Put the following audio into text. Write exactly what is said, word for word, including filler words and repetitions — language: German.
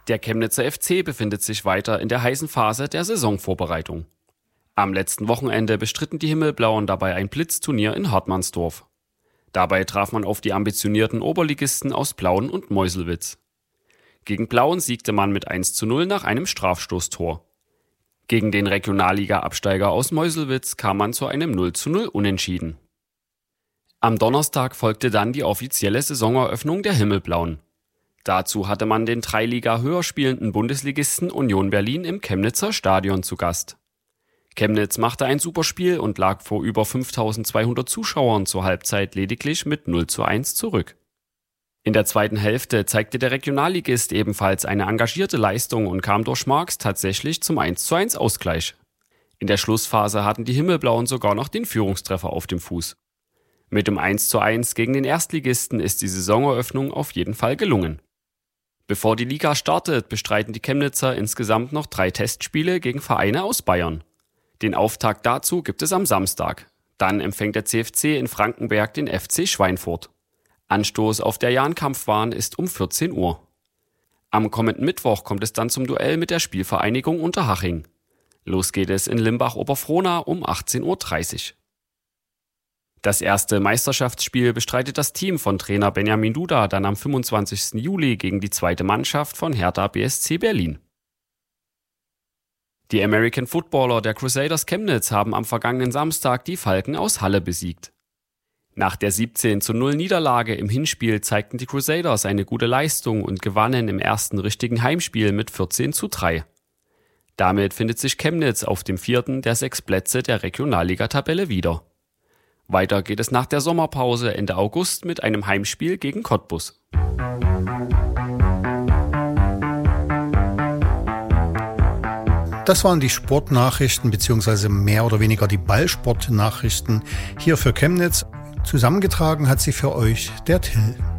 Der Chemnitzer F C befindet sich weiter in der heißen Phase der Saisonvorbereitung. Am letzten Wochenende bestritten die Himmelblauen dabei ein Blitzturnier in Hartmannsdorf. Dabei traf man auf die ambitionierten Oberligisten aus Plauen und Meuselwitz. Gegen Plauen siegte man mit eins zu null nach einem Strafstoßtor. Gegen den Regionalliga-Absteiger aus Meuselwitz kam man zu einem null zu null Unentschieden. Am Donnerstag folgte dann die offizielle Saisoneröffnung der Himmelblauen. Dazu hatte man den drei Liga höher spielenden Bundesligisten Union Berlin im Chemnitzer Stadion zu Gast. Chemnitz machte ein super Spiel und lag vor über fünftausendzweihundert Zuschauern zur Halbzeit lediglich mit null zu eins zurück. In der zweiten Hälfte zeigte der Regionalligist ebenfalls eine engagierte Leistung und kam durch Marx tatsächlich zum eins zu eins Ausgleich. In der Schlussphase hatten die Himmelblauen sogar noch den Führungstreffer auf dem Fuß. Mit dem eins zu eins gegen den Erstligisten ist die Saisoneröffnung auf jeden Fall gelungen. Bevor die Liga startet, bestreiten die Chemnitzer insgesamt noch drei Testspiele gegen Vereine aus Bayern. Den Auftakt dazu gibt es am Samstag. Dann empfängt der C F C in Frankenberg den F C Schweinfurt. Anstoß auf der Jahnkampfbahn ist um vierzehn Uhr. Am kommenden Mittwoch kommt es dann zum Duell mit der Spielvereinigung Unterhaching. Los geht es in Limbach-Oberfrohna um achtzehn Uhr dreißig. Das erste Meisterschaftsspiel bestreitet das Team von Trainer Benjamin Duda dann am fünfundzwanzigsten Juli gegen die zweite Mannschaft von Hertha B S C Berlin. Die American Footballer der Crusaders Chemnitz haben am vergangenen Samstag die Falken aus Halle besiegt. Nach der siebzehn zu null Niederlage im Hinspiel zeigten die Crusaders eine gute Leistung und gewannen im ersten richtigen Heimspiel mit vierzehn zu drei. Damit findet sich Chemnitz auf dem vierten der sechs Plätze der Regionalliga-Tabelle wieder. Weiter geht es nach der Sommerpause Ende August mit einem Heimspiel gegen Cottbus. Das waren die Sportnachrichten bzw. mehr oder weniger die Ballsportnachrichten hier für Chemnitz. Zusammengetragen hat sie für euch der Till.